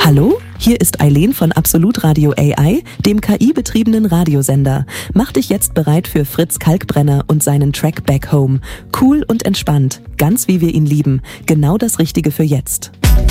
Hallo, hier ist Eileen von Absolut Radio AI, dem KI-betriebenen Radiosender. Mach dich jetzt bereit für Fritz Kalkbrenner und seinen Track Back Home. Cool und entspannt, ganz wie wir ihn lieben. Genau das Richtige für jetzt.